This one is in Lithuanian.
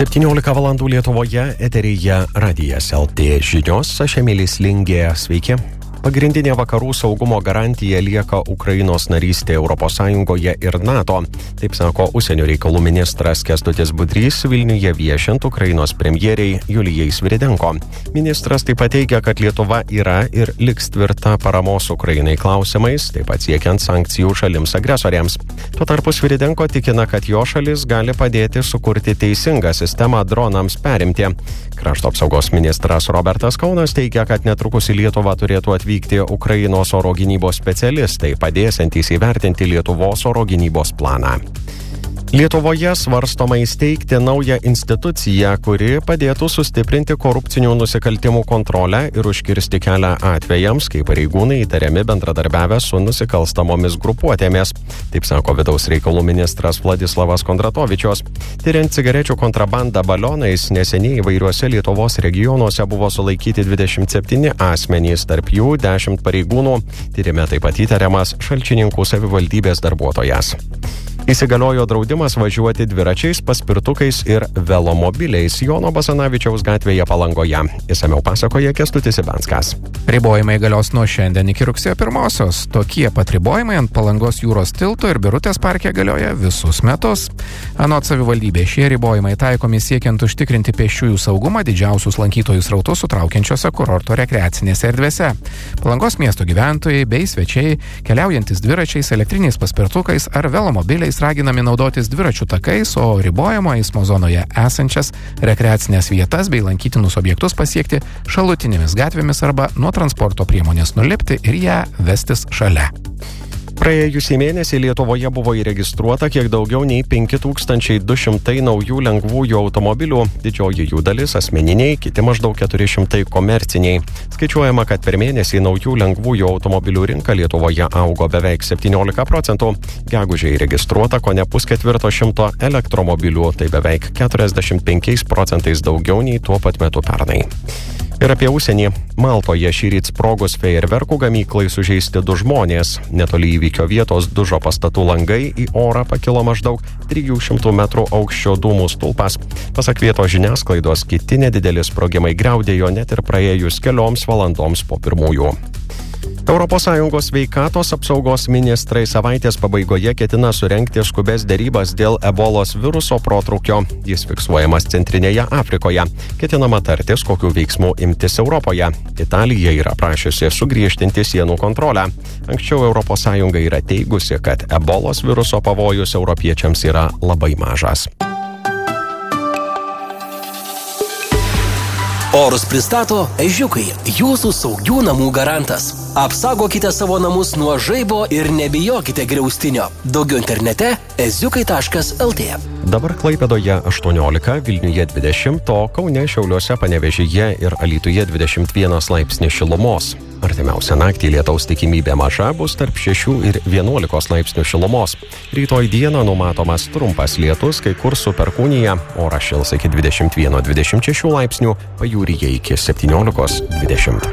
17 valandų Lietuvoje eteryje Radijas LT žinios, aš Emilis Lingė, sveiki. Pagrindinė vakarų saugumo garantija lieka Ukrainos narystė ES ir NATO. Taip sako užsienio reikalų ministras Kęstutis Budrys Vilniuje viešint Ukrainos premjeriai Julijai Sviridenko. Ministras taip pat teigia, kad Lietuva yra ir liks tvirta paramos Ukrainai klausimais, taip pat siekiant sankcijų šalims agresoriams. Tuo tarpu Sviridenko tikina, kad jo šalis gali padėti sukurti teisingą sistemą dronams perimti. Krašto apsaugos ministras Robertas Kaunas teigia, kad netrukus į Lietuvą turėtų atvykti Ukrainos oro gynybos specialistai, padėsiantys įvertinti Lietuvos oro gynybos planą. Lietuvoje svarstoma įsteigti naują instituciją, kuri padėtų sustiprinti korupcinių nusikaltimų kontrolę ir užkirsti kelią atvejams, kai pareigūnai įtariami bendradarbiavę su nusikalstamomis grupuotėmis. Taip sako vidaus reikalų ministras Vladislavas Kondratovičius. Tyriant cigarečių kontrabandą balionais, neseniai įvairiuose Lietuvos regionuose buvo sulaikyti 27 asmenys, tarp jų 10 pareigūnų. Tyrime taip pat įtariamas Šalčininkų savivaldybės darbuotojas. Įsigaliojo draudimas važiuoti dviračiais, paspirtukais ir velomobiliais Jono Basanavičiaus gatvėje Palangoje. Išsamiau pasakoja Kęstutis Ibenskas. Ribojimai galios nuo šiandien iki rugsėjo 1. Tokie pat ribojimai ant Palangos jūros tilto ir Birutės parke galioja visus metus. Anot savivaldybės, šie ribojimai taikomi siekiant užtikrinti pėsčiųjų saugumą didžiausius lankytojų srautus sutraukiančiose kurorto rekreacinėse erdvėse. Palangos miesto gyventojai bei svečiai, keliaujantis dviračiais, elektriniais paspirtukais ar velomobiliais, raginami naudotis dviračių takais, o ribojamo eismo zonoje esančias rekreacinės vietas bei lankytinus objektus pasiekti šalutinėmis gatvėmis arba nuo transporto priemonės nulipti ir ją vestis šalia. Praėjusį mėnesį Lietuvoje buvo įregistruota kiek daugiau nei 5200 naujų lengvųjų automobilių, didžioji jų dalis asmeniniai, kiti maždaug 400 komerciniai. Skaičiuojama, kad per mėnesį naujų lengvųjų automobilių rinka Lietuvoje augo beveik 17%. Gegužę įregistruota kone 1,25 elektromobilių, tai beveik 45% daugiau nei tuo pat metu pernai. Ir apie užsienį. Maltoje šįryt sprogus fejerverkų gamyklai sužeisti 2 žmonės. Netoli įvykio vietos dužo pastatų langai, į orą pakilo maždaug 300 metrų aukščio dūmų stulpas. Pasak vietos žiniasklaidos, kiti nedideli sprogimai griaudėjo net ir praėjus kelioms valandoms po pirmųjų. ES sveikatos apsaugos ministrai savaitės pabaigoje ketina surengti skubes derybas dėl ebolos viruso protrūkio. Jis fiksuojamas Centrinėje Afrikoje. Ketinama tartis, kokių veiksmų imtis Europoje. Italija yra prašiusi sugriežtinti sienų kontrolę. Anksčiau ES yra teigusi, kad ebolos viruso pavojus europiečiams yra labai mažas. Orus pristato Ežiukai, jūsų saugių namų garantas. Apsaugokite savo namus nuo žaibo ir nebijokite griaustinio. Daugiau internete eziukai.lt. Dabar Klaipėdoje 18, Vilniuje 20, o Kaune, Šiauliuose, Panevėžyje ir Alytuje 21 laipsnis šilumos. Artimiausią naktį lietaus tikimybė maža, bus tarp 6 ir 11 laipsnių šilumos. Rytoj dieną numatomas trumpas lietus, kai kur su perkūnija, oras šils iki 21-26 laipsnių, pajūryje iki 17-20.